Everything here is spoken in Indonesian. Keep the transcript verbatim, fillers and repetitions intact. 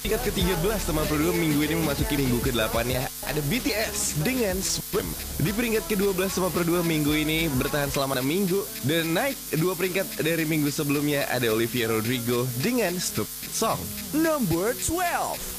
Peringkat ke tiga belas teman produk minggu ini memasuki minggu ke delapan ya. Ada B T S dengan Swim. Di peringkat ke dua belas teman produk minggu ini bertahan selama enam minggu. Dan naik dua peringkat dari minggu sebelumnya ada Olivia Rodrigo dengan Stupid Song. Number twelve.